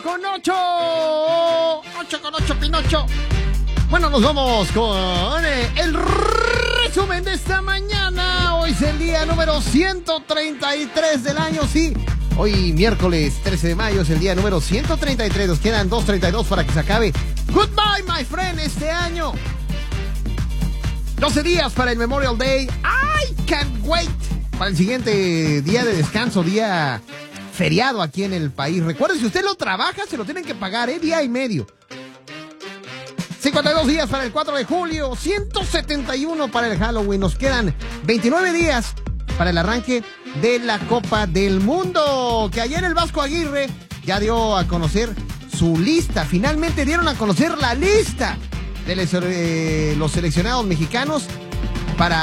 con 8. 8 con 8, Pinocho. Bueno, nos vamos con el resumen de esta mañana. Hoy es el día número 133 del año, sí. Hoy, miércoles 13 de mayo, es el día número 133. Nos quedan 2:32 para que se acabe. Goodbye, my friend, este año. 12 días para el Memorial Day. I can't wait. Para el siguiente día de descanso, día feriado aquí en el país. Recuerden, si usted lo trabaja, se lo tienen que pagar, día y medio. 52 días para el 4 de julio, 171 para el Halloween. Nos quedan 29 días para el arranque de la Copa del Mundo, que ayer el Vasco Aguirre ya dio a conocer su lista. Finalmente dieron a conocer la lista de los seleccionados mexicanos